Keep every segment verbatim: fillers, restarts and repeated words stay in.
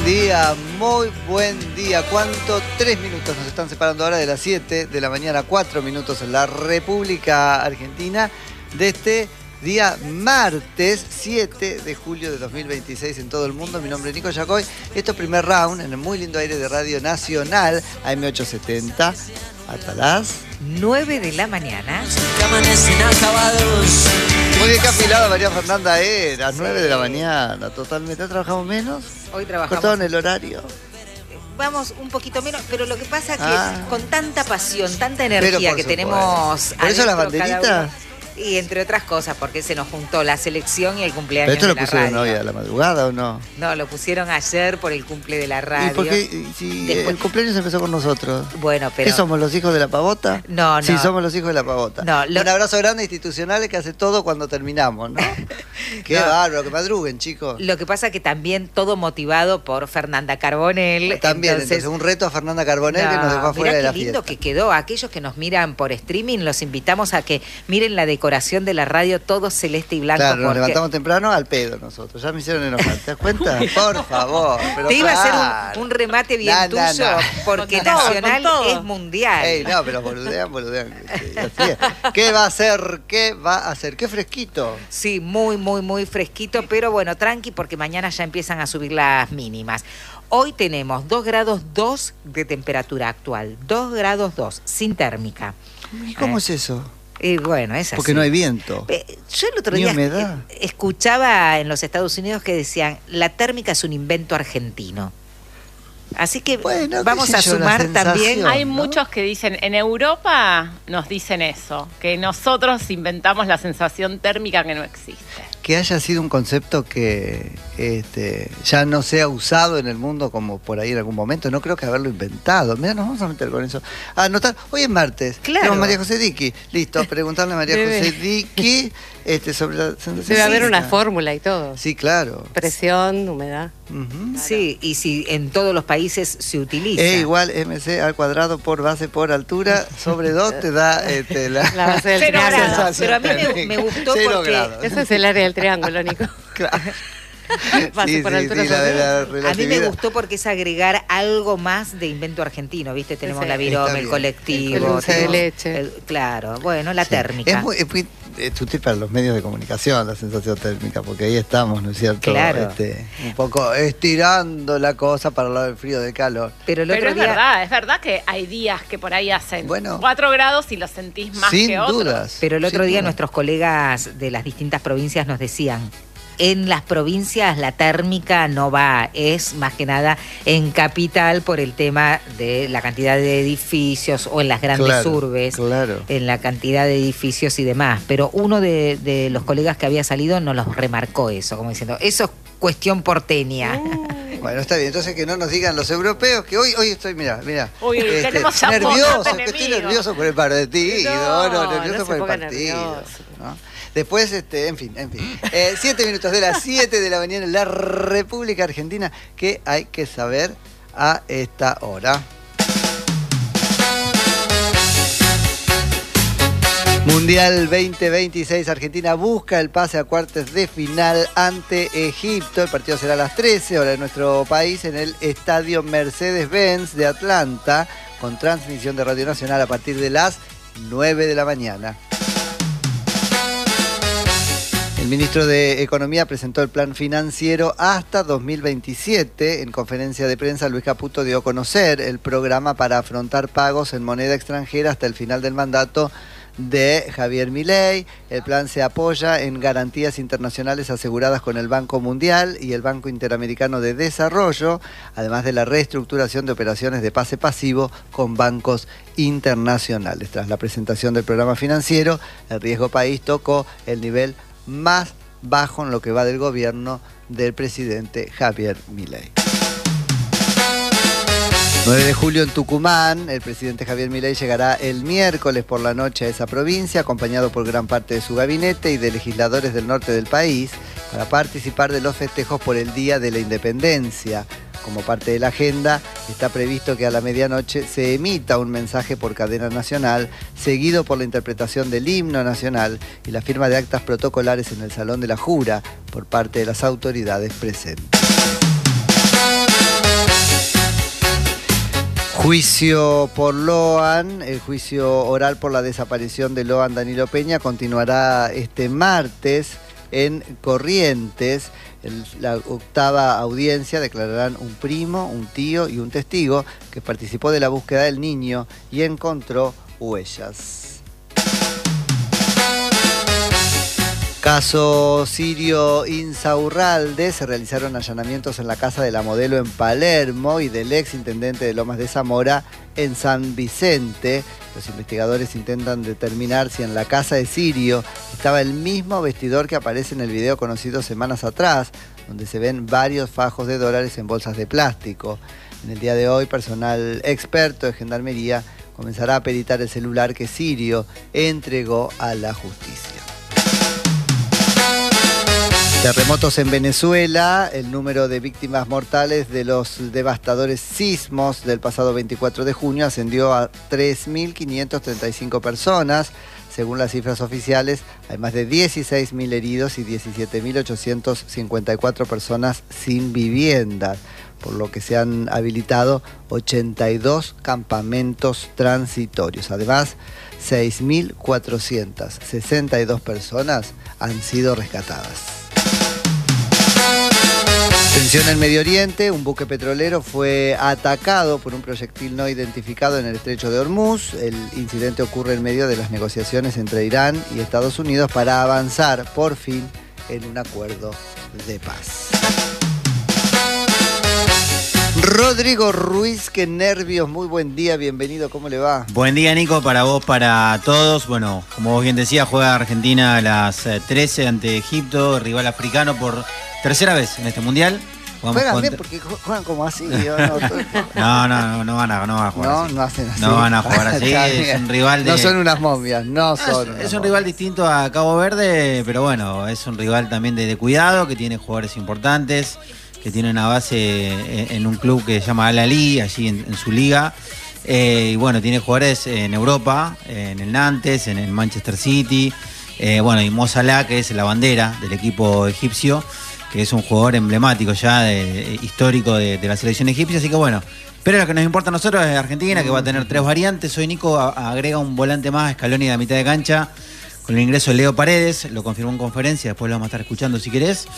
día, muy buen día. ¿Cuánto? Tres minutos nos están separando ahora de las siete de la mañana, cuatro minutos en la República Argentina de este día martes siete de julio de dos mil veintiséis en todo el mundo. Mi nombre es Nico Yacoy. Esto es primer round en el muy lindo aire de Radio Nacional, A M ochocientos setenta, hasta las nueve de la mañana. Muy bien, qué afilada María Fernanda era, sí. nueve de la mañana, totalmente. ¿Trabajamos menos? Hoy trabajamos. ¿Cortaron el horario? Vamos un poquito menos, pero lo que pasa es que ah. con tanta pasión, tanta energía que tenemos. ¿Por eso las banderitas? Y entre otras cosas, porque se nos juntó la selección y el cumpleaños ¿Pero esto de lo la pusieron radio. hoy a la madrugada o no? No, lo pusieron ayer por el cumple de la radio. ¿Y por qué? Si Después... el cumpleaños empezó con nosotros. Bueno, pero... ¿Qué somos, los hijos de la pavota? No, no. Sí, somos los hijos de la pavota. No, lo... Un abrazo grande institucional que hace todo cuando terminamos, ¿no? Qué no. bárbaro, que madruguen, chicos. Lo que pasa es que también todo motivado por Fernanda Carbonell. También, entonces, entonces un reto a Fernanda Carbonell no, que nos dejó afuera de la fiesta. Mirá qué lindo que quedó. Aquellos que nos miran por streaming, los invitamos a que miren la decoración de la radio, todo celeste y blanco. Claro, nos porque... levantamos temprano al pedo nosotros. Ya me hicieron enojar, ¿te das cuenta? Por favor. Pero te iba claro. a hacer un, un remate bien nah, tuyo, nah, nah. porque con todo, Nacional con todo. es mundial. Ey, no, pero boludean, boludean. Así es. ¿Qué va a hacer? ¿Qué va a hacer? Qué fresquito. Sí, muy, muy, muy fresquito, pero bueno, tranqui, porque mañana ya empiezan a subir las mínimas. Hoy tenemos dos grados dos de temperatura actual, dos grados dos, sin térmica. ¿Y cómo eh. es eso? Y bueno, es así. Porque no hay viento. Yo el otro Ni día humedad. escuchaba en los Estados Unidos que decían, la térmica es un invento argentino. Así que bueno, vamos a yo, sumar también. Hay ¿no? muchos que dicen, en Europa nos dicen eso, que nosotros inventamos la sensación térmica que no existe. Que haya sido un concepto que este, ya no sea usado en el mundo como por ahí en algún momento. No creo que haberlo inventado. Mira, nos vamos a meter con eso. Ah, anotar. Hoy es martes. Claro. Tenemos María José Diqui. Listo, preguntarle a María José Diqui este, sobre la sensación. Debe haber térmica. una fórmula y todo. Sí, claro. Presión, humedad. Uh-huh. Sí, y si en todos los países se utiliza. E igual mc al cuadrado por base por altura sobre dos te da este, la, La base del Cero triángulo. grados. Pero a mí me, me gustó Cero porque... grados. Ese es el área del triángulo, Nico. Claro. Base Sí, por sí, altura sí, la de sobre la A mí me relatividad. gustó porque es agregar algo más de invento argentino, ¿viste? Tenemos Sí, la está virome, el bien. colectivo. El dulce de tenemos leche. el- claro, bueno, la Sí. térmica. Es muy, es muy es útil para los medios de comunicación la sensación térmica, porque ahí estamos, ¿no es cierto? Claro. Este, un poco estirando la cosa para hablar del frío del calor. Pero el Pero otro es día... verdad, es verdad que hay días que por ahí hacen Bueno. cuatro grados y lo sentís más Sin que otros. dudas. Pero el otro sin día dudas. nuestros colegas de las distintas provincias nos decían, en las provincias la térmica no va, es más que nada en capital por el tema de la cantidad de edificios o en las grandes Claro, urbes, claro. en la cantidad de edificios y demás. Pero uno de, de los colegas que había salido nos los remarcó eso, como diciendo, eso es cuestión porteña. Bueno, está bien. Entonces que no nos digan los europeos que hoy hoy estoy, mira, mira. Uy, tenemos ya nervioso, pocos que estoy enemigos. nervioso por el partido, No, no, nervioso no se por el ponga partido. nervioso. ¿no? Después, este, en fin, en fin. Eh, siete minutos de las siete de la mañana en la República Argentina, que hay que saber a esta hora. Mundial veinte veintiséis, Argentina busca el pase a cuartos de final ante Egipto. El partido será a las trece, hora de nuestro país, en el estadio Mercedes-Benz de Atlanta, con transmisión de Radio Nacional a partir de las nueve de la mañana. El ministro de Economía presentó el plan financiero hasta dos mil veintisiete. En conferencia de prensa, Luis Caputo dio a conocer el programa para afrontar pagos en moneda extranjera hasta el final del mandato de Javier Milei. El plan se apoya en garantías internacionales aseguradas con el Banco Mundial y el Banco Interamericano de Desarrollo, además de la reestructuración de operaciones de pase pasivo con bancos internacionales. Tras la presentación del programa financiero, el riesgo país tocó el nivel más bajo en lo que va del gobierno del presidente Javier Milei. nueve de julio en Tucumán, el presidente Javier Milei llegará el miércoles por la noche a esa provincia, acompañado por gran parte de su gabinete y de legisladores del norte del país, para participar de los festejos por el Día de la Independencia. Como parte de la agenda, está previsto que a la medianoche se emita un mensaje por cadena nacional, seguido por la interpretación del himno nacional y la firma de actas protocolares en el Salón de la Jura por parte de las autoridades presentes. Juicio por Loan, el juicio oral por la desaparición de Loan Danilo Peña continuará este martes en Corrientes. El, la octava audiencia declararán un primo, un tío y un testigo que participó de la búsqueda del niño y encontró huellas. Caso Sirio Insaurralde, se realizaron allanamientos en la casa de la modelo en Palermo y del ex intendente de Lomas de Zamora en San Vicente. Los investigadores intentan determinar si en la casa de Sirio estaba el mismo vestidor que aparece en el video conocido semanas atrás, donde se ven varios fajos de dólares en bolsas de plástico. En el día de hoy, personal experto de Gendarmería comenzará a peritar el celular que Sirio entregó a la justicia. Terremotos en Venezuela, el número de víctimas mortales de los devastadores sismos del pasado veinticuatro de junio ascendió a tres mil quinientas treinta y cinco personas. Según las cifras oficiales, hay más de dieciséis mil heridos y diecisiete mil ochocientas cincuenta y cuatro personas sin vivienda, por lo que se han habilitado ochenta y dos campamentos transitorios. Además, seis mil cuatrocientas sesenta y dos personas han sido rescatadas. Tensión en Medio Oriente, un buque petrolero fue atacado por un proyectil no identificado en el estrecho de Hormuz. El incidente ocurre en medio de las negociaciones entre Irán y Estados Unidos para avanzar por fin en un acuerdo de paz. Rodrigo Ruiz, qué nervios, muy buen día, bienvenido, ¿cómo le va? Buen día, Nico, para vos, para todos. Bueno, como vos bien decías, juega Argentina a las trece ante Egipto, rival africano por tercera vez en este mundial. Jugamos Juegan contra... bien porque juegan como así. Yo no, no, no, no, no van a, no van a jugar no, así. No, hacen así. No van a jugar así, es un rival de... No son unas momias, no son Es, es un rival distinto a Cabo Verde, pero bueno, es un rival también de, de cuidado, que tiene jugadores importantes, que tiene una base en, en un club que se llama Al-Ahly, allí en, en su liga. Eh, y bueno, tiene jugadores en Europa, en el Nantes, en el Manchester City. Eh, bueno, y Mo Salah, que es la bandera del equipo egipcio, que es un jugador emblemático ya, de, de, histórico de, de la selección egipcia. Así que bueno, pero lo que nos importa a nosotros es Argentina, que va a tener tres variantes. Hoy Nico a, agrega un volante más, Scaloni de la mitad de cancha, con el ingreso de Leo Paredes, lo confirmó en conferencia, después lo vamos a estar escuchando si querés.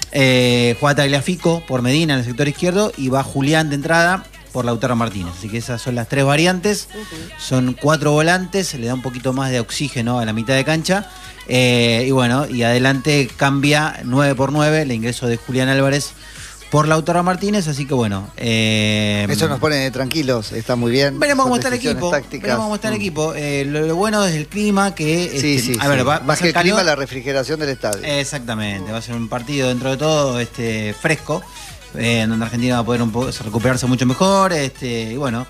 Eh, juega Tagliafico por Medina en el sector izquierdo y va Julián de entrada por Lautaro Martínez. Así que esas son las tres variantes. Uh-huh. Son cuatro volantes, le da un poquito más de oxígeno a la mitad de cancha. Eh, y bueno, y adelante cambia nueve por nueve el ingreso de Julián Álvarez por Lautaro Martínez, así que bueno. Eh, Eso nos pone tranquilos, está muy bien. Veremos cómo está el equipo. Tácticas. Veremos cómo está el equipo. Eh, lo, lo bueno es el clima, que sí, este, sí, a ver, sí. va, va más a que el calor. clima, la refrigeración del estadio. Exactamente, va a ser un partido dentro de todo este fresco, eh, donde Argentina va a poder un poco, recuperarse mucho mejor, este, y bueno.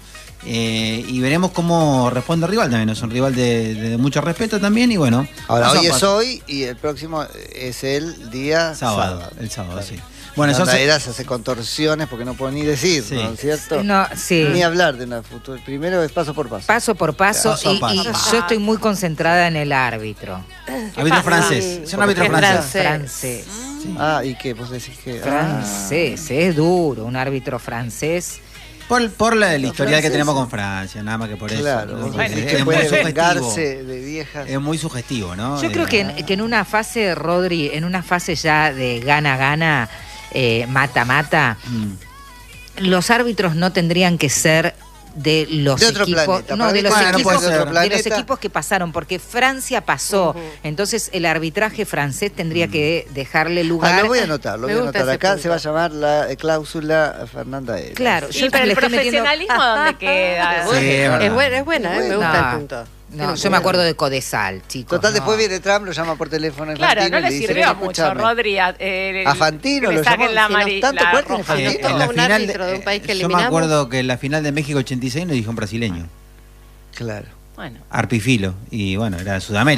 Eh, y veremos cómo responde el rival también. Es un rival de, de mucho respeto también. Y bueno, ahora hoy es hoy y el próximo es el día sábado. sábado. El sábado, claro. sí. Bueno, eso se hace contorsiones porque no puedo ni decir, sí. ¿no es cierto? No, sí. Ni hablar de una futuro. Primero es paso por paso. Paso por paso, paso, y, paso. y yo estoy muy concentrada en el árbitro. Árbitro francés. Es un árbitro francés. francés. francés. Sí. Ah, ¿y qué? Vos decís que. Francés, ah. es duro, un árbitro francés. Por, por la, el historial que tenemos con Francia, nada más que por claro, eso. Bueno, es, que es puede muy sugestivo. vengarse de viejas. Es muy sugestivo, ¿no? Yo eh, creo que en, que en una fase, Rodri, en una fase ya de gana-gana, eh, mata-mata, mm. los árbitros no tendrían que ser de los de otro equipos, planeta, no, de los, bueno, equipos no de, de los equipos que pasaron, porque Francia pasó, uh-huh. entonces el arbitraje francés tendría mm. que dejarle lugar. Ah, lo voy a anotar, lo voy a anotar. Acá punto. Se va a llamar la cláusula Fernanda Eras. Claro, yo pero el profesionalismo metiendo... ¿dónde queda? Sí, es, es buena, es buena, eh, me gusta no. el punto. No, yo me acuerdo de Codesal, chicos. Total, no. después viene Trump, lo llama por teléfono. Claro, Fantino, no le, le sirvió dice, mucho, Rodri. Eh, a Fantino lo llamó. La mari- tanto la fuerte Fantino. En, en la un final árbitro de un país que eh, yo eliminamos. me acuerdo que en la final de México ochenta y seis nos dijo un brasileño. Claro. Bueno. Arpifilo. Y bueno, era de Sudamérica.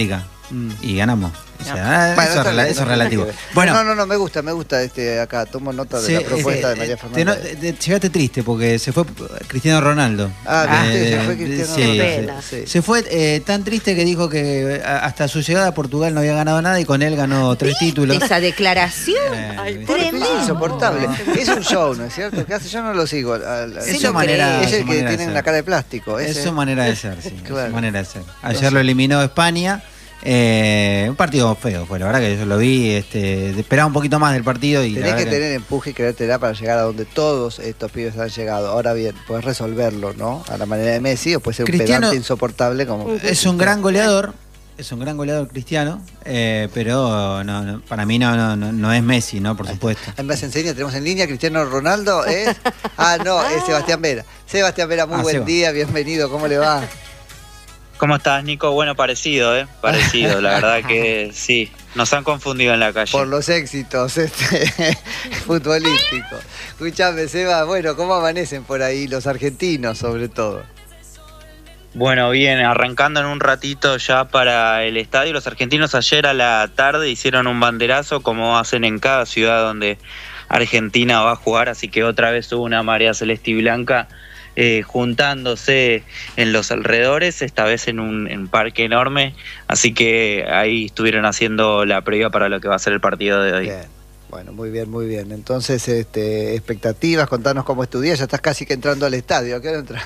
Mm. y ganamos. O sea, Bueno, eso, está es, rela- bien, eso es no relativo. tiene que ver. Bueno, no, no, no, me gusta, me gusta este acá. Tomo nota de sí, la propuesta eh, de María eh, Fernanda. te no- te- te- llegaste triste porque se fue Cristiano Ronaldo. Ah, Eh, viste, se fue Cristiano sí, Ronaldo. Qué pena. Sí. Se fue eh, tan triste que dijo que a- hasta su llegada a Portugal no había ganado nada y con él ganó tres títulos. Esa declaración. Eh, Ay, ¿viste? Es Tremendo. insoportable. Es un show, ¿no es cierto? ¿Qué hace? Yo no lo sigo. al- al- Es Sí su lo manera, es su el que manera de tiene ser. una cara de plástico. Es ese. su manera de ser, sí. Es Claro. su manera de ser. Ayer Entonces- lo eliminó España. Eh, un partido feo fue, la verdad que yo lo vi. Este, esperaba un poquito más del partido y la Tenés que verdad tener empuje y creértela para llegar a donde todos estos pibes han llegado. Ahora bien, puedes resolverlo, ¿no? A la manera de Messi, o puede ser un Cristiano- pedante insoportable como. es un gran goleador. Es un gran goleador Cristiano, eh, pero no, no, para mí no, no, no, no es Messi, ¿no? Por supuesto. Ahí me enseña, tenemos en línea Cristiano Ronaldo, ¿es? Ah, no, es Sebastián Vera. Sebastián Vera, muy Ah, buen Seba. día, bienvenido, ¿cómo le va? ¿Cómo estás, Nico? Bueno, parecido, ¿eh? Parecido, la verdad que sí. Nos han confundido en la calle. Por los éxitos este, futbolísticos. Escuchame, Seba, bueno, ¿cómo amanecen por ahí los argentinos, sobre todo? Bueno, bien, arrancando en un ratito ya para el estadio. Los argentinos ayer a la tarde hicieron un banderazo, como hacen en cada ciudad donde Argentina va a jugar, así que otra vez hubo una marea celeste y blanca eh, juntándose en los alrededores, esta vez en un en parque enorme, así que ahí estuvieron haciendo la previa para lo que va a ser el partido de hoy. Bien, bueno, muy bien, muy bien. Entonces, este, expectativas, contanos cómo es tu día, ya estás casi que entrando al estadio, ¿a qué hora entras?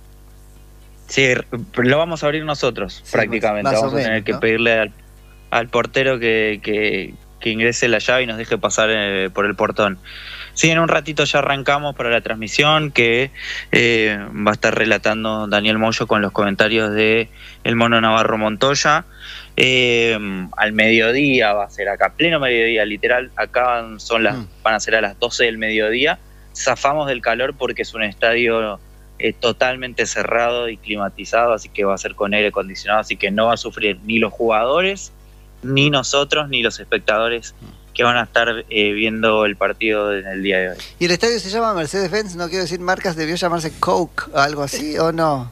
Sí, lo vamos a abrir nosotros, Sí, prácticamente. más o Vamos a tener menos, que ¿no? pedirle al, al portero que, que, que ingrese la llave y nos deje pasar eh, por el portón. Sí, en un ratito ya arrancamos para la transmisión que eh, va a estar relatando Daniel Moyo con los comentarios de el Mono Navarro Montoya. Eh, al mediodía va a ser acá, pleno mediodía, literal, acá son las, Mm. van a ser a las doce del mediodía. Zafamos del calor porque es un estadio eh, totalmente cerrado y climatizado, así que va a ser con aire acondicionado, así que no va a sufrir ni los jugadores, ni nosotros, ni los espectadores que van a estar eh, viendo el partido en el día de hoy. ¿Y el estadio se llama Mercedes-Benz? No quiero decir marcas, debió llamarse Coke, algo así, ¿o no?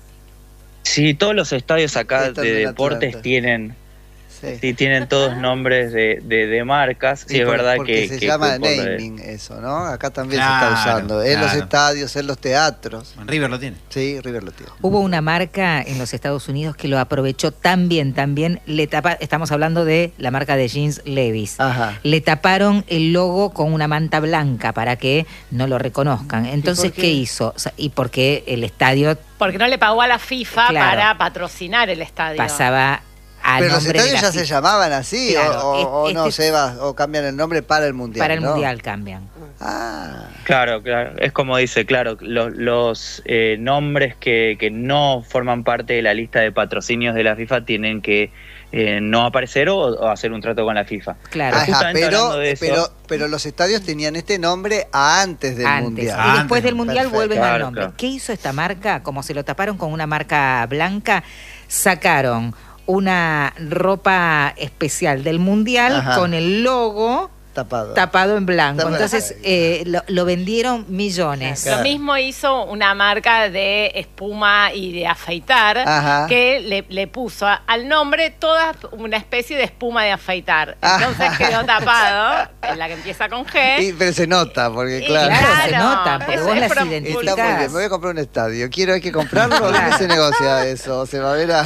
Sí, todos los estadios acá Están de en deportes Atlanta. tienen, Sí. sí, tienen todos nombres de, de, de marcas. Sí, Y es por- verdad porque que... se que llama por lo de- naming eso, ¿no? Acá también Claro, se está usando. En los claro. estadios, en los teatros. En River lo tiene. Sí, River lo tiene. Hubo una marca en los Estados Unidos que lo aprovechó tan bien, tan bien, le tapa, estamos hablando de la marca de jeans Levi's. Ajá. Le taparon el logo con una manta blanca para que no lo reconozcan. Entonces, por qué? qué? hizo? O sea, y porque el estadio Porque no le pagó a la FIFA Claro. para patrocinar el estadio. pasaba a Pero los nombre de estadios la ya se FIFA. llamaban así, Claro, o, o- o es- no, este- Seba, o cambian el nombre para el Mundial. Para el ¿no? Mundial cambian. Ah, Claro, claro, es como dice, claro, lo- los eh, nombres que, que no forman parte de la lista de patrocinios de la FIFA tienen que eh, no aparecer o, o hacer un trato con la FIFA. Claro. ajá, justamente pero, hablando de eso- pero, pero los estadios tenían este nombre antes del Antes. Mundial. Y después Antes. del Mundial Perfecto. vuelven al Claro, nombre. claro. ¿Qué hizo esta marca? Como se lo taparon con una marca blanca, sacaron una ropa especial del Mundial Ajá. con el logo Tapado. tapado en blanco. Está Entonces perfecto. eh, lo, lo vendieron millones. Claro. Lo mismo hizo una marca de espuma y de afeitar Ajá. que le, le puso a- al nombre toda una especie de espuma de afeitar. Ah. Entonces quedó tapado, en la que empieza con G. Y- pero se nota, porque Y claro. Claro, se nota, porque es- vos es las pro- identificás. Está muy bien, me voy a comprar un estadio. Quiero, hay que comprarlo. ¿Dónde Claro. se negocia eso? ¿Se va a ver a...?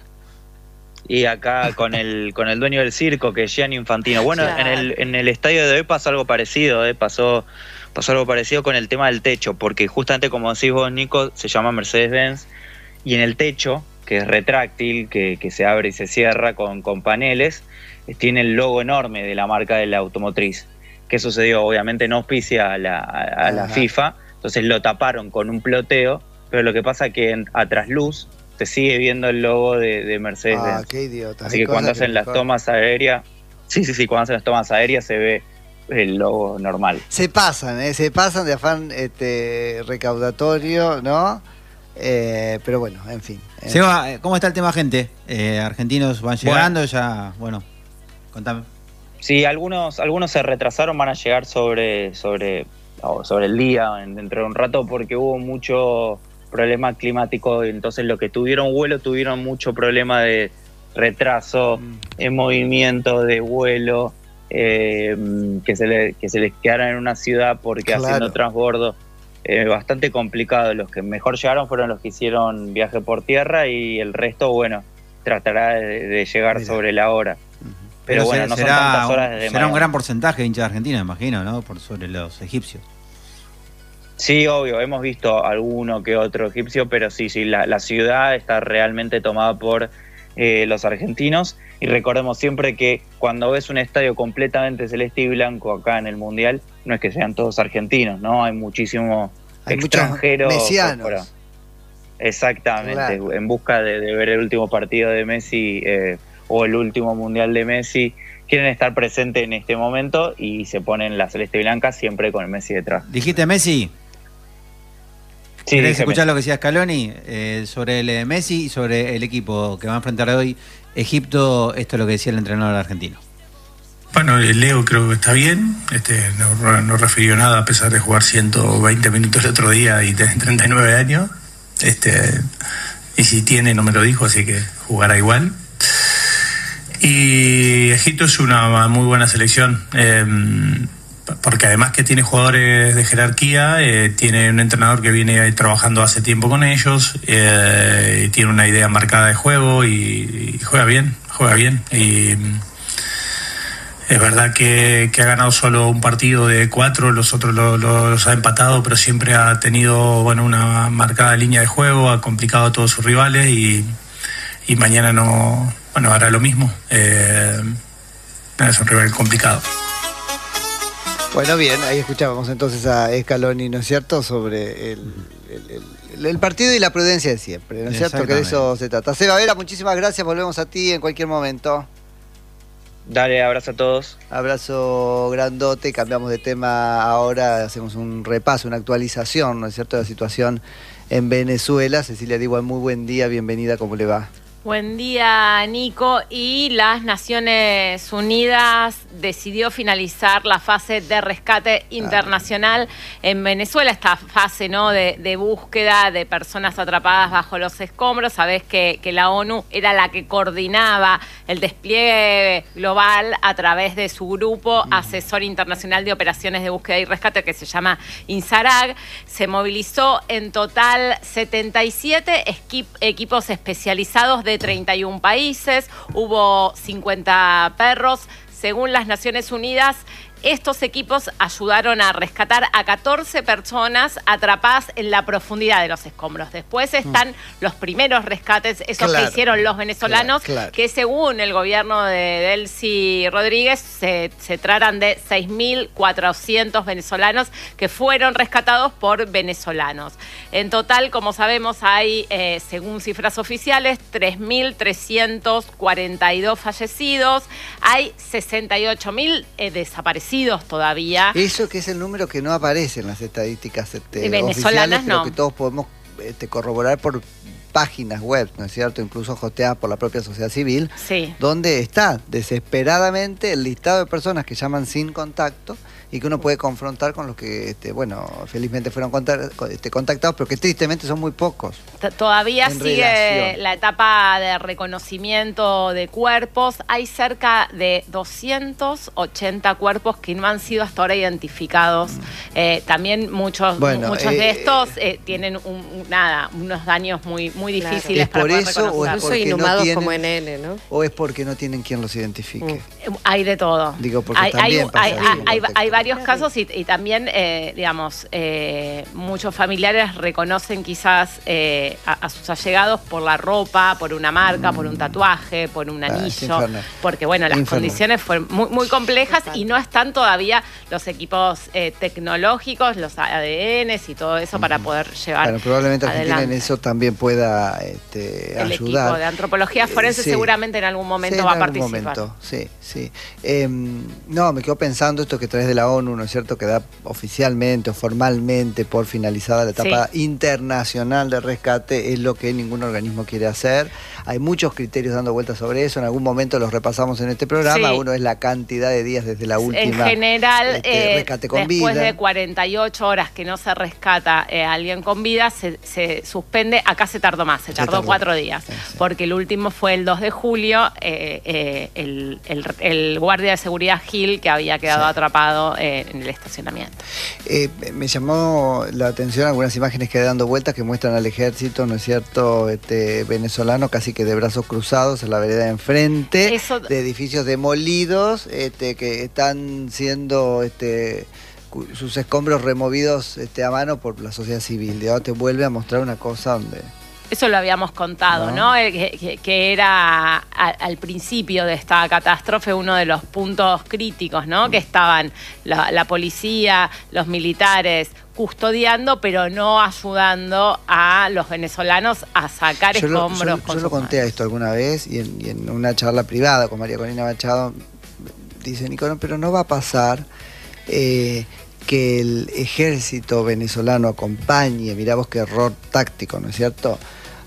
Y acá con el con el dueño del circo, que es Gianni Infantino. Bueno, Claro. en el en el estadio de hoy pasó algo parecido, ¿eh? pasó pasó algo parecido con el tema del techo, porque justamente como decís vos, Nico, se llama Mercedes-Benz, y en el techo, que es retráctil, que, que se abre y se cierra con, con paneles, eh, tiene el logo enorme de la marca de la automotriz. ¿Qué sucedió? Obviamente no auspicia a la, a, a la Ajá. FIFA, entonces lo taparon con un ploteo, pero lo que pasa es que en- a trasluz se sigue viendo el logo de, de Mercedes-Benz. Ah, qué idiota. Así Hay que cuando cosas hacen las mejor. tomas aéreas, sí, sí, sí, cuando hacen las tomas aéreas se ve el logo normal. Se pasan, ¿eh? Se pasan de afán este, recaudatorio, ¿no? Eh, pero bueno, en fin. Eh, Seba, eh, ¿cómo está el tema gente? Eh, argentinos van llegando, ya, bueno, contame. Sí, algunos, algunos se retrasaron, van a llegar sobre, sobre, o sobre el día, en- dentro de un rato, porque hubo mucho problema climático, entonces los que tuvieron vuelo tuvieron mucho problema de retraso Mm. en movimiento de vuelo, eh, que, se le, que se les quedaran en una ciudad porque Claro. haciendo transbordo. Eh, bastante complicado. Los que mejor llegaron fueron los que hicieron viaje por tierra y el resto, bueno, tratará de, de llegar Mira. sobre la hora. Ujú. Pero bueno, será, no son tantas horas desde será un Miami. gran porcentaje de hinchas de Argentina, me imagino, ¿no? Por sobre los egipcios. Sí, obvio, hemos visto alguno que otro egipcio, pero sí, sí, la, la ciudad está realmente tomada por eh, los argentinos. Y recordemos siempre que cuando ves un estadio completamente celeste y blanco acá en el Mundial, no es que sean todos argentinos, ¿no? Hay muchísimo Hay muchos extranjero. mesianos. por- Exactamente, Claro. en busca de, de ver el último partido de Messi eh, o el último Mundial de Messi. Quieren estar presentes en este momento y se ponen la celeste y blanca siempre con el Messi detrás. ¿Dijiste Messi? Sí, ¿Querés dije escuchar Messi. lo que decía Scaloni eh, sobre el eh, Messi y sobre el equipo que va a enfrentar hoy Egipto? Esto es lo que decía el entrenador argentino. Bueno, el Leo creo que está bien, este, no, no refirió nada a pesar de jugar ciento veinte minutos el otro día y tener treinta y nueve años. Este, y si tiene, no me lo dijo, así que jugará igual. Y Egipto es una muy buena selección, eh, porque además que tiene jugadores de jerarquía, eh, tiene un entrenador que viene trabajando hace tiempo con ellos, eh, y tiene una idea marcada de juego y, y juega bien, juega bien. Y es verdad que, que ha ganado solo un partido de cuatro, los otros lo- lo- los ha empatado, pero siempre ha tenido, bueno, una marcada línea de juego, ha complicado a todos sus rivales y, y mañana no, bueno, hará lo mismo. Eh, es un rival complicado. Bueno, bien, ahí escuchábamos entonces a Scaloni, ¿no es cierto?, sobre el, el- el- el partido y la prudencia de siempre, ¿no es cierto?, que de eso se trata. Seba Vera, muchísimas gracias, volvemos a ti en cualquier momento. Dale, abrazo a todos. Abrazo grandote, cambiamos de tema ahora, hacemos un repaso, una actualización, ¿no es cierto?, de la situación en Venezuela. Cecilia Diwan, muy buen día, bienvenida, ¿cómo le va? Buen día, Nico. Y las Naciones Unidas decidió finalizar la fase de rescate internacional en Venezuela, esta fase, ¿no?, de, de búsqueda de personas atrapadas bajo los escombros. Sabés que, que la ONU era la que coordinaba el despliegue global a través de su grupo asesor internacional de operaciones de búsqueda y rescate, que se llama INSARAG. Se movilizó en total setenta y siete esquip- equipos especializados de treinta y un países, hubo cincuenta perros. Según las Naciones Unidas, estos equipos ayudaron a rescatar a catorce personas atrapadas en la profundidad de los escombros. Después están los primeros rescates, esos Claro, que hicieron los venezolanos, claro, claro. que según el gobierno de Delcy Rodríguez se, se tratan de seis mil cuatrocientos venezolanos que fueron rescatados por venezolanos. En total, como sabemos, hay, eh, según cifras oficiales, tres mil trescientos cuarenta y dos fallecidos, hay sesenta y ocho mil eh, desaparecidos todavía. Eso que es el número que no aparece en las estadísticas este, De venezolanas, oficiales, pero no. que todos podemos este, corroborar por páginas web, ¿no es cierto?, incluso hosteadas por la propia sociedad civil, Sí. donde está desesperadamente el listado de personas que llaman sin contacto y que uno puede confrontar con los que, este, bueno, felizmente fueron contar- este, contactados, pero que tristemente son muy pocos. T- Todavía En sigue relación. la etapa de reconocimiento de cuerpos. Hay cerca de doscientos ochenta cuerpos que no han sido hasta ahora identificados. Eh, también muchos, Bueno, muchos eh, de estos eh, tienen un, un- nada, unos daños muy, muy Claro. difíciles ¿Es para por poder eso o es reconocer. Incluso porque no inhumados tienen- como N N, ¿no? ¿O es porque no tienen quien los identifique? Eh, Hay de todo. Digo, porque hay, también hay, pasa hay, eso hay- en hay- contexto. hay varios casos y, y también, eh, digamos, eh, muchos familiares reconocen quizás eh, a, a sus allegados por la ropa, por una marca, por un tatuaje, por un Ah, es anillo, infernal. porque bueno, las Infernal. condiciones fueron muy, muy complejas y no están todavía los equipos eh, tecnológicos, los A D Ns y todo eso para poder llevar Bueno, probablemente Argentina adelante. en eso también pueda este, El ayudar. equipo de antropología forense Eh, sí. seguramente en algún momento Sí, va a en algún participar. momento, sí, sí. Eh, no, me quedo pensando esto que traes de la ONU, ¿no es cierto?, que da oficialmente o formalmente por finalizada la etapa internacional de rescate, es lo que ningún organismo quiere hacer. Hay muchos criterios dando vueltas sobre eso, en algún momento los repasamos en este programa. Sí. Uno es la cantidad de días desde la última. En general, este, eh, rescate con después vida. de cuarenta y ocho horas que no se rescata eh, a alguien con vida, se, se suspende, acá se tardó más, se tardó, tardó. cuatro días, Sí, sí. porque el último fue el dos de julio, eh, eh, el, el, el guardia de seguridad Gil, que había quedado Sí. atrapado eh, en el estacionamiento. Eh, me llamó la atención algunas imágenes que hay dando vueltas que muestran al ejército, ¿no es cierto?, este, venezolano casi que de brazos cruzados en la vereda de enfrente, Eso- de edificios demolidos, este, que están siendo este, cu- sus escombros removidos este, a mano por la sociedad civil. Digamos, te vuelve a mostrar una cosa donde... Eso lo habíamos contado, ¿No? ¿no? Eh, Que, que- que era a- al principio de esta catástrofe uno de los puntos críticos, ¿no? Que estaban la, la policía, los militares custodiando, pero no ayudando a los venezolanos a sacar Yo lo, escombros. yo- con yo lo sus conté a manos. esto alguna vez y en, y en una charla privada con María Corina Machado dice, Nico, no, pero no va a pasar eh, que el ejército venezolano acompañe, mirá vos qué error táctico, ¿no es cierto?,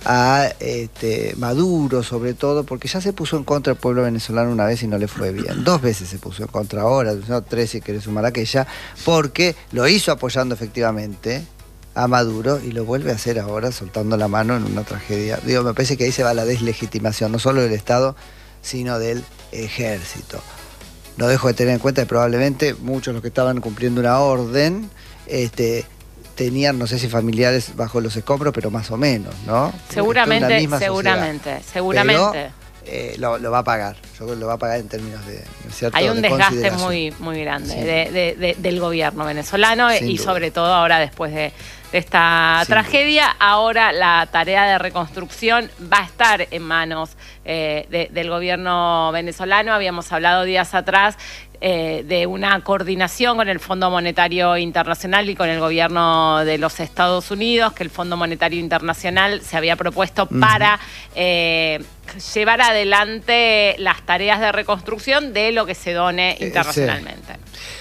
a este, Maduro sobre todo, porque ya se puso en contra del pueblo venezolano una vez y no le fue bien. Dos veces se puso en contra ahora, no, tres si querés sumar aquella, porque lo hizo apoyando efectivamente a Maduro y lo vuelve a hacer ahora soltando la mano en una tragedia. Digo, me parece que ahí se va la deslegitimación, no solo del Estado, sino del ejército. No dejo de tener en cuenta que probablemente muchos de los que estaban cumpliendo una orden este, tenían, no sé si familiares bajo los escombros, pero más o menos, ¿no? Seguramente, Una misma seguramente, sociedad. seguramente. Pero, eh, lo, lo va a pagar, yo creo que lo va a pagar en términos de, ¿no es cierto?, Hay un de desgaste consideración. muy, muy grande Sí. de- de- de- del gobierno venezolano Sin y duda. sobre todo ahora después de, de esta Sin tragedia. Ahora la tarea de reconstrucción va a estar en manos eh, de- del gobierno venezolano. Habíamos hablado días atrás eh, de una coordinación con el Fondo Monetario Internacional y con el gobierno de los Estados Unidos, que el Fondo Monetario Internacional se había propuesto Ujú. para eh, llevar adelante las tareas de reconstrucción de lo que se done Eh, internacionalmente.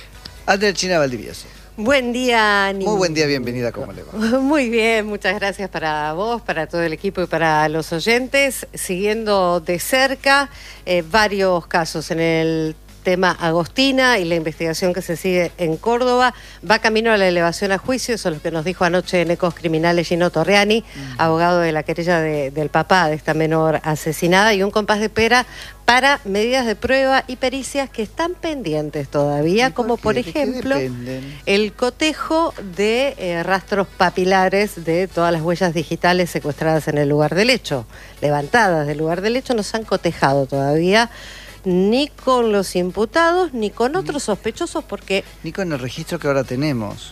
Ander China Valdivieso. Buen día, Nico. Muy buen día, bienvenida, ¿cómo le va? Muy bien, muchas gracias para vos, para todo el equipo y para los oyentes. Siguiendo de cerca eh, varios casos en el tema Agostina y la investigación que se sigue en Córdoba. Va camino a la elevación a juicio, eso es lo que nos dijo anoche en Ecos Criminales Gino Torriani, abogado de la querella de- del papá de esta menor asesinada, y un compás de espera para medidas de prueba y pericias que están pendientes todavía, ¿Y como por por qué? ¿De qué ejemplo dependen? el cotejo de eh, rastros papilares de todas las huellas digitales secuestradas en el lugar del hecho, levantadas del lugar del hecho. No se han cotejado todavía ni con los imputados ni con otros sospechosos, porque Nico, en el registro que ahora tenemos.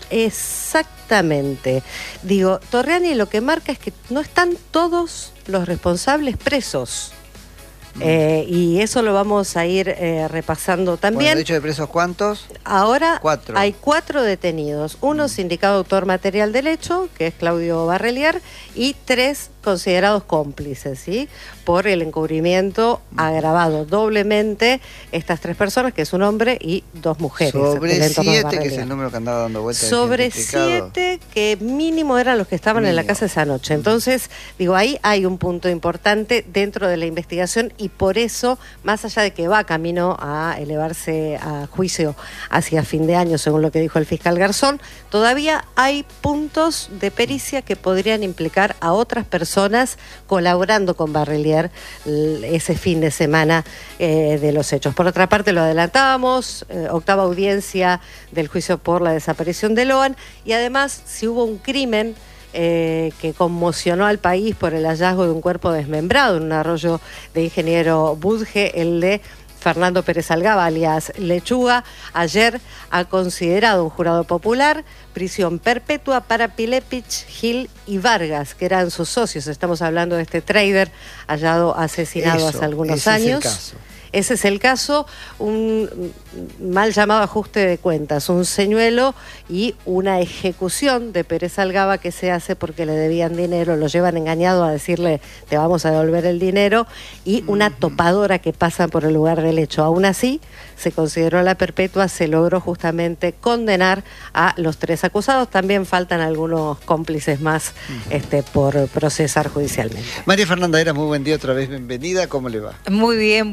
exactamente, digo, Torriani lo que marca es que no están todos los responsables presos. Eh, y eso lo vamos a ir eh, repasando Bueno, también. de hecho, de presos, ¿cuántos? Ahora Cuatro. hay cuatro detenidos, uno sindicado autor material del hecho, que es Claudio Barrelier, y tres considerados cómplices, ¿sí?, por el encubrimiento agravado doblemente, estas tres personas, que es un hombre y dos mujeres. Sobre el entorno de siete, que es Barrelier. el número que andaba dando vueltas. Sobre siete, que mínimo eran los que estaban en la Mínimo. casa esa noche. Entonces, digo, ahí hay un punto importante dentro de la investigación, y por eso, más allá de que va camino a elevarse a juicio hacia fin de año, según lo que dijo el fiscal Garzón, todavía hay puntos de pericia que podrían implicar a otras personas colaborando con Barrelier l- ese fin de semana eh, de los hechos. Por otra parte, lo adelantábamos, eh, octava audiencia del juicio por la desaparición de Loan, y además, si hubo un crimen eh, que conmocionó al país por el hallazgo de un cuerpo desmembrado en un arroyo de Ingeniero Budge, el de Fernando Pérez Algaba, alias Lechuga, ayer ha considerado un jurado popular prisión perpetua para Pilepich, Gil y Vargas, que eran sus socios. Estamos hablando de este trader hallado asesinado Eso, hace algunos ese es el años. caso. Ese es el caso, un mal llamado ajuste de cuentas, un señuelo y una ejecución de Pérez Algaba que se hace porque le debían dinero, lo llevan engañado a decirle te vamos a devolver el dinero, y una topadora que pasa por el lugar del hecho. Aún así, se consideró la perpetua, se logró justamente condenar a los tres acusados. También faltan algunos cómplices más este, por procesar judicialmente. María Fernanda Eras, muy buen día otra vez, bienvenida, ¿cómo le va? Muy bien, buen día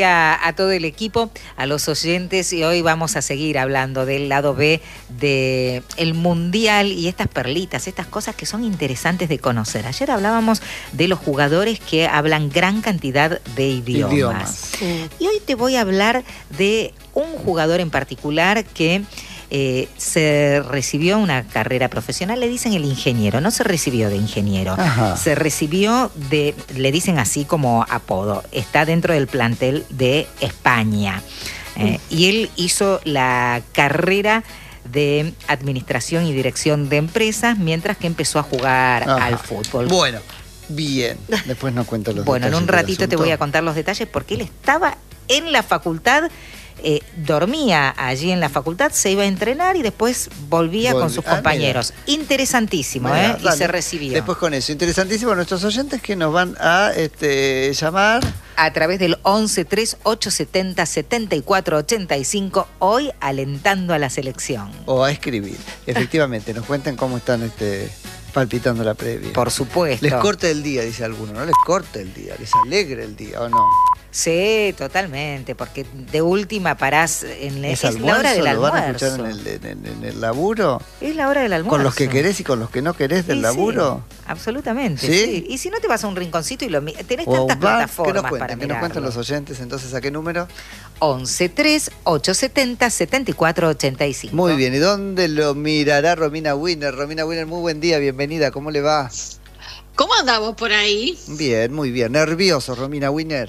día a todo el equipo, a los oyentes, y hoy vamos a seguir hablando del lado B del Mundial y estas perlitas, estas cosas que son interesantes de conocer. Ayer hablábamos de los jugadores que hablan gran cantidad de idiomas. idiomas. Sí. Y hoy te voy a hablar de un jugador en particular que Eh, se recibió una carrera profesional, le dicen el ingeniero, no se recibió de ingeniero, Ajá. se recibió de, le dicen así como apodo, está dentro del plantel de España, eh, y él hizo la carrera de administración y dirección de empresas mientras que empezó a jugar Ajá. al fútbol. Bueno, bien, después nos cuento los bueno, detalles. Bueno, en un ratito te voy a contar los detalles porque él estaba en la facultad. Eh, dormía allí en la facultad, se iba a entrenar y después volvía Volví. con sus compañeros. Ah, Interesantísimo, mira, ¿eh? Y se recibió. Después con eso, interesantísimo. Nuestros oyentes que nos van a este, llamar a través del once tres ocho setenta setenta y cuatro ochenta y cinco, hoy alentando a la selección. O a escribir. Efectivamente, nos cuenten cómo están este, palpitando la previa. Por supuesto. Les corte el día, dice alguno. No les corte el día, les alegre el día, ¿o no? Sí, totalmente, porque de última parás en ¿Es, es la hora del ¿Lo almuerzo. van a escuchar en el, en, en el laburo? Es la hora del almuerzo. ¿Con los que querés y con los que no querés del sí, laburo? Sí, absolutamente, ¿Sí? sí. Y si no te vas a un rinconcito y lo tenés o tantas va, plataformas que nos cuenten, para que mirarlo. nos cuenten los oyentes, entonces, ¿a qué número? once tres ocho setenta setenta y cuatro ochenta y cinco. Muy bien, ¿y dónde lo mirará Romina Winner? Romina Winner, muy buen día, bienvenida, ¿cómo le va? ¿Cómo andamos por ahí? Bien, muy bien. ¿Nervioso, Romina Winner?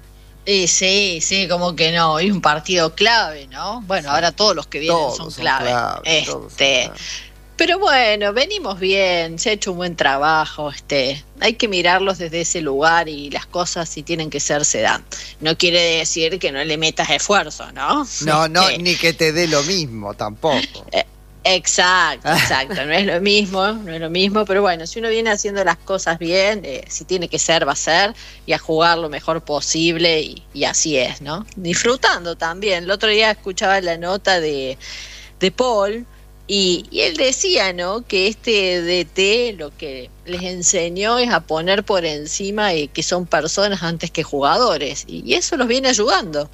Eh, sí, sí, como que no, es un partido clave, ¿no? Bueno, ahora todos los que vienen todos son, son clave. clave este, son clave. Pero bueno, venimos bien, se ha hecho un buen trabajo, este, hay que mirarlos desde ese lugar y las cosas si tienen que ser se dan. No quiere decir que no le metas esfuerzo, ¿no? No, no, este, ni que te dé lo mismo tampoco. Eh, Exacto, exacto, no es lo mismo, no es lo mismo, pero bueno, si uno viene haciendo las cosas bien, eh, si tiene que ser, va a ser, y a jugar lo mejor posible, y, y así es, ¿no? Disfrutando también. El otro día escuchaba la nota de, de Paul, y, y él decía, ¿no?, que este D T lo que les enseñó es a poner por encima eh, que son personas antes que jugadores, y, y eso los viene ayudando,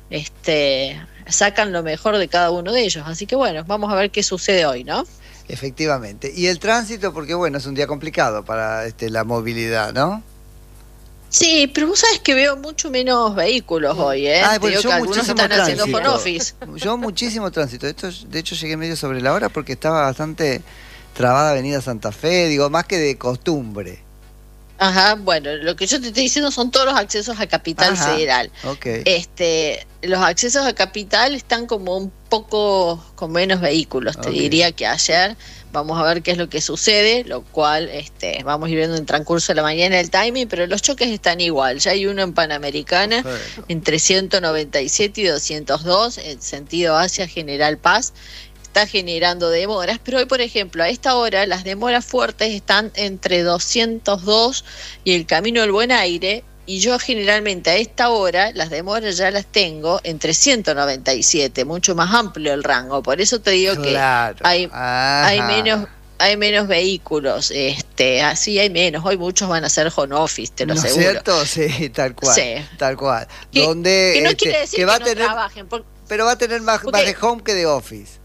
este... sacan lo mejor de cada uno de ellos. Así que bueno, vamos a ver qué sucede hoy, ¿no? Efectivamente. Y el tránsito, porque bueno, es un día complicado para este, la movilidad, ¿no? Sí, pero vos sabés que veo mucho menos vehículos hoy, ¿eh? Ah, bueno, Te digo que algunos están tránsito. haciendo home office. Yo muchísimo tránsito. Esto, de hecho, llegué medio sobre la hora porque estaba bastante trabada Avenida Santa Fe, digo, más que de costumbre. Ajá, bueno, lo que yo te estoy diciendo son todos los accesos a Capital Ajá, Federal. Okay. Este, los accesos a Capital están como un poco con menos vehículos, te okay. diría que ayer. Vamos a ver qué es lo que sucede, lo cual este, vamos a ir viendo en el transcurso de la mañana el timing, pero los choques están igual. Ya hay uno en Panamericana, perfecto, entre ciento noventa y siete y doscientos dos, en sentido hacia General Paz. Está generando demoras, pero hoy, por ejemplo, a esta hora las demoras fuertes están entre doscientos dos y el Camino del Buen Aire, y yo generalmente a esta hora las demoras ya las tengo entre ciento noventa y siete, mucho más amplio el rango, por eso te digo claro, que hay, hay menos hay menos vehículos, este, así hay menos, hoy muchos van a hacer home office, te lo ¿No aseguro. ¿No es cierto? Sí, tal cual, sí. tal cual. Que, Donde, que no este, quiere decir que, que, va no a tener, trabajen, porque, pero va a tener más, porque, más de home que de office.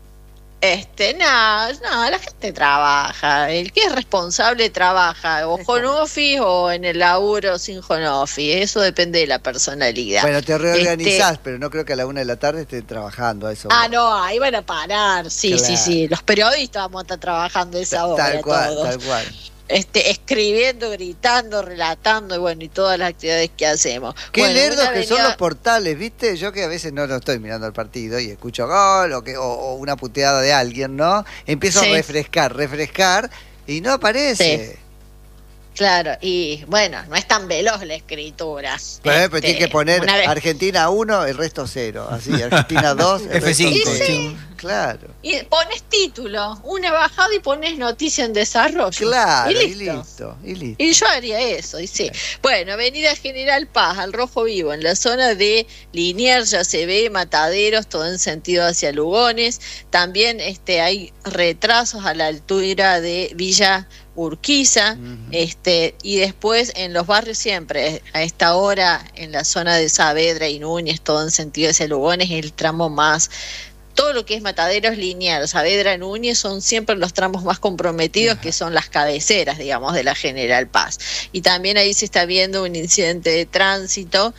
Este, no, no, la gente trabaja, el que es responsable trabaja, o home office o en el laburo sin home office, eso depende de la personalidad. Bueno, te reorganizás, este, pero no creo que a la una de la tarde esté trabajando a eso. Ah, no, ahí van a parar, sí, claro. sí, sí, los periodistas vamos a estar trabajando esa hora. Tal cual, todos. tal cual. Este, escribiendo, gritando, relatando y bueno, y todas las actividades que hacemos. Qué bueno, lerdos que avenida... son los portales, ¿viste? Yo que a veces no lo estoy mirando el partido y escucho gol o, que, o, o una puteada de alguien, ¿no? Empiezo sí. a refrescar, refrescar y no aparece. Sí. Claro, y bueno, no es tan veloz la escritura. Pero, este, pero tiene que poner Argentina uno, el resto cero. Así, Argentina dos, el F cinco. Sí, sí. Claro. Y pones título, una bajada y pones noticia en desarrollo. Claro, y y listo. listo, y listo. Y yo haría eso, y sí. Bueno, Avenida General Paz, al rojo vivo, en la zona de Liniers ya se ve Mataderos, todo en sentido hacia Lugones. También este, hay retrasos a la altura de Villa Urquiza, uh-huh. este, y después en los barrios siempre, a esta hora, en la zona de Saavedra y Núñez, todo en sentido hacia Lugones, el tramo más... Todo lo que es Mataderos, Liniers, Saavedra, Núñez son siempre los tramos más comprometidos, uh-huh. que son las cabeceras, digamos, de la General Paz. Y también ahí se está viendo un incidente de tránsito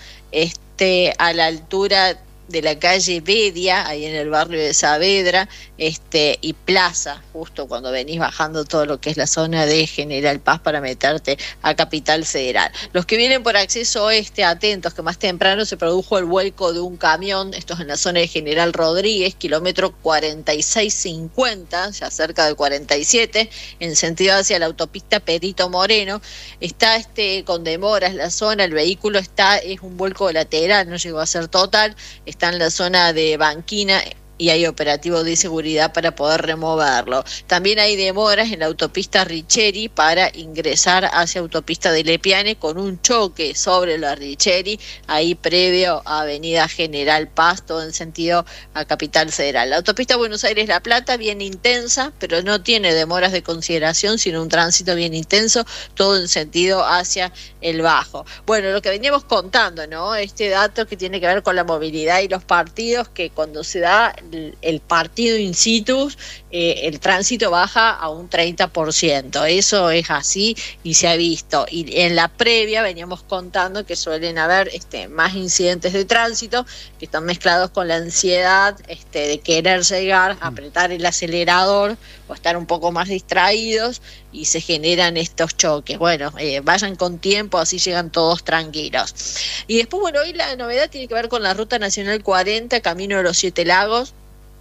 este, a la altura de la calle Bedia, ahí en el barrio de Saavedra, este, y Plaza, justo cuando venís bajando todo lo que es la zona de General Paz para meterte a Capital Federal. Los que vienen por acceso oeste, atentos, que más temprano se produjo el vuelco de un camión, esto es en la zona de General Rodríguez, kilómetro cuarenta y seis cincuenta, ya cerca del cuarenta y siete, en sentido hacia la autopista Perito Moreno. Está este con demoras la zona, el vehículo está, es un vuelco lateral, no llegó a ser total, está en la zona de Banquina y hay operativo de seguridad para poder removerlo. También hay demoras en la autopista Richeri para ingresar hacia autopista de Lepiane con un choque sobre la Richeri, ahí previo a Avenida General Paz, todo en sentido a Capital Federal. La autopista Buenos Aires-La Plata, bien intensa, pero no tiene demoras de consideración, sino un tránsito bien intenso, todo en sentido hacia el Bajo. Bueno, lo que veníamos contando, ¿no? Este dato que tiene que ver con la movilidad y los partidos, que cuando se da el partido in situ, eh, el tránsito baja a un treinta por ciento. Eso es así y se ha visto. Y en la previa veníamos contando que suelen haber este, más incidentes de tránsito que están mezclados con la ansiedad este, de querer llegar, apretar el acelerador o estar un poco más distraídos y se generan estos choques. Bueno, eh, vayan con tiempo, así llegan todos tranquilos. Y después, bueno, hoy la novedad tiene que ver con la Ruta Nacional cuarenta, Camino de los Siete Lagos,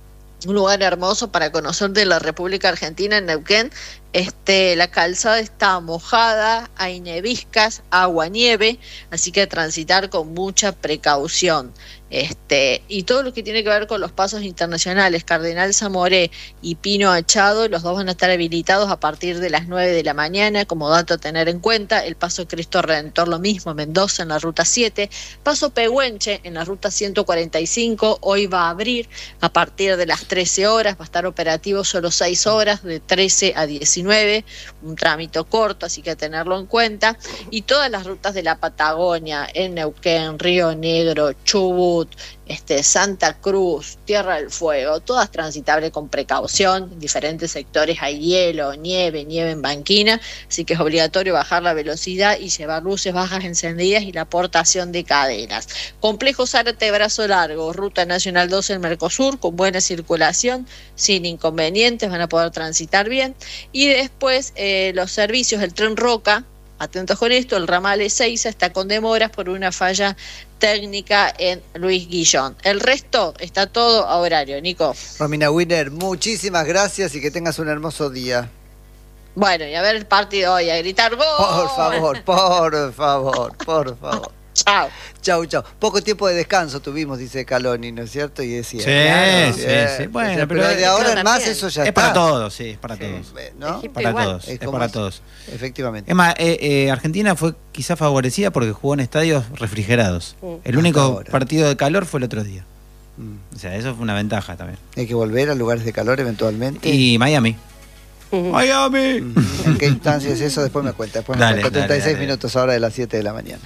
un lugar hermoso para conocer de la República Argentina, en Neuquén. Este, la calzada está mojada, hay neviscas, agua, nieve, así que transitar con mucha precaución. Este, y todo lo que tiene que ver con los pasos internacionales, Cardenal Zamoré y Pino Achado, los dos van a estar habilitados a partir de las nueve de la mañana, como dato a tener en cuenta. El paso Cristo Redentor lo mismo, Mendoza en la ruta siete, paso Pehuenche en la ruta ciento cuarenta y cinco, hoy va a abrir a partir de las trece horas, va a estar operativo solo seis horas, de trece a diecinueve, un trámite corto, así que a tenerlo en cuenta. Y todas las rutas de la Patagonia, en Neuquén, Río Negro, Chubut, Este, Santa Cruz, Tierra del Fuego, todas transitables con precaución. En diferentes sectores hay hielo, nieve, nieve en banquina, así que es obligatorio bajar la velocidad y llevar luces bajas encendidas y la aportación de cadenas. Complejo Zárate Brazo Largo, Ruta Nacional doce en Mercosur, con buena circulación, sin inconvenientes, van a poder transitar bien. Y después eh, los servicios, el tren Roca, atentos con esto, el ramal Ezeiza está con demoras por una falla técnica en Luis Guillón. El resto está todo a horario, Nico. Romina Wiener, muchísimas gracias y que tengas un hermoso día. Bueno, y a ver el partido hoy, a gritar ¡gol! Por favor, por favor, por favor. Chao. Chau, chau. Poco tiempo de descanso tuvimos, dice Caloni, ¿no es cierto? Y decía. Sí, claro, sí, bien. sí. Bueno, o sea, pero, pero de ahora en más también. eso ya es está. para todos, sí, es para Sí, todos. ¿no? Egipto Para igual. todos, Es es, como para es. todos. Efectivamente. Es más, eh, eh, Argentina fue quizá favorecida porque jugó en estadios refrigerados. Mm. El único Hasta ahora. partido de calor fue el otro día. Mm. O sea, eso fue una ventaja también. Hay que volver a lugares de calor eventualmente. Y Miami. Ujú. Miami. Mm. ¿En qué instancia es eso? Después me cuenta. Después me Dale, cuenta. dale, treinta y seis dale. minutos ahora de las siete de la mañana.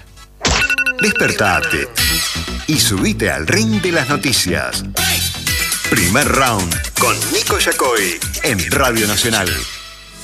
Despertate y subite al ring de las noticias. Primer round con Nico Yacoy en Radio Nacional.